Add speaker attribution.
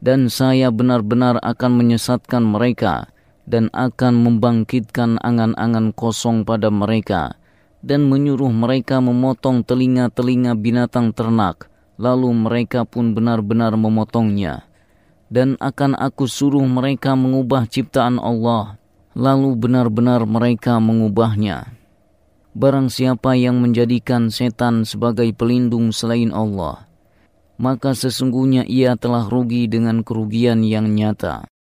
Speaker 1: Dan saya benar-benar akan menyesatkan mereka dan akan membangkitkan angan-angan kosong pada mereka dan menyuruh mereka memotong telinga-telinga binatang ternak, lalu mereka pun benar-benar memotongnya. Dan akan aku suruh mereka mengubah ciptaan Allah, lalu benar-benar mereka mengubahnya. Barang siapa yang menjadikan setan sebagai pelindung selain Allah, maka sesungguhnya ia telah rugi dengan kerugian yang nyata.